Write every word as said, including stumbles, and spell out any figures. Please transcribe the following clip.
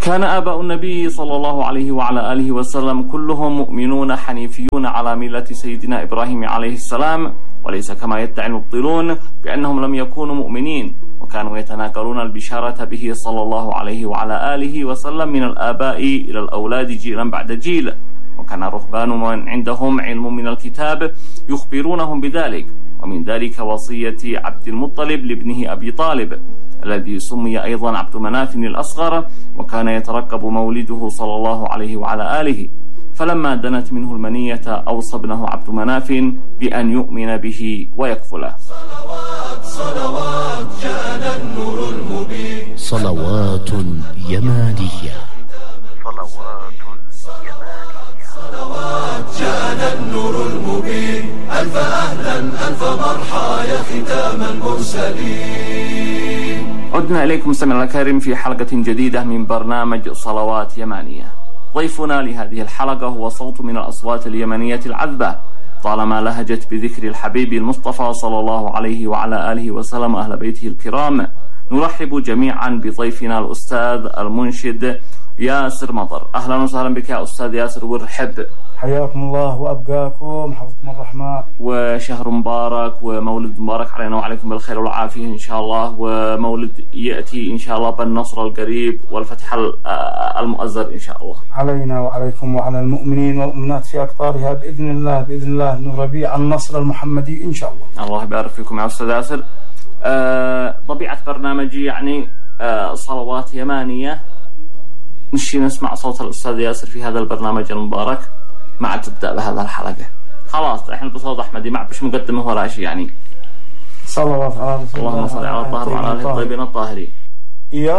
كان آباء النبي صلى الله عليه وعلى آله وسلم كلهم مؤمنون حنيفيون على ملة سيدنا إبراهيم عليه السلام، وليس كما يدعي المبطلون بأنهم لم يكونوا مؤمنين، وكانوا يتناقلون البشارة به صلى الله عليه وعلى آله وسلم من الآباء إلى الأولاد جيلا بعد جيل. وكان الرهبان من عندهم علم من الكتاب يخبرونهم بذلك، ومن ذلك وصية عبد المطلب لابنه أبي طالب الذي سمي أيضا عبد مناف الأصغر، وكان يترقب مولده صلى الله عليه وعلى آله. فلما دنت منه المنية أوصى ابنه عبد مناف بأن يؤمن به ويكفله. صلوات صلوات جاءنا النور المبين. صلوات يمانية. صلوات يمانية. صلوات جاءنا النور المبين. ألف أهلا ألف مرحى يا ختام المرسلين. عدنا إليكم سمعنا الكريم في حلقة جديدة من برنامج صلوات يمانية. ضيفنا لهذه الحلقة هو صوت من الأصوات اليمنية العذبة، طالما لهجت بذكر الحبيب المصطفى صلى الله عليه وعلى آله وسلم أهل بيته الكرام. نرحب جميعا بضيفنا الأستاذ المنشد ياسر مطر. أهلا وسهلا بك يا أستاذ ياسر، ورحب. حياكم الله وأبقاكم، حفظكم الرحمن. وشهر مبارك ومولد مبارك علينا وعليكم بالخير والعافية إن شاء الله، ومولد يأتي إن شاء الله بالنصر القريب والفتح المؤزر إن شاء الله علينا وعليكم وعلى المؤمنين والمؤمنات في أقطارها بإذن الله بإذن الله، من ربيع النصر المحمدي إن شاء الله. الله يبارك فيكم يا أستاذ ياسر. أه طبيعة برنامجي يعني أه صلوات يمانية، نشي نسمع صوت الأستاذ ياسر في هذا البرنامج المبارك مع تبدأ بهذا الحلقة. خلاص احنا بصوت أحمدي، ما بش مقدمه ولا شيء يعني. صلوات على رسول الله. اللهم صل على الطاهر وعلى آله الطيبين الطاهرين.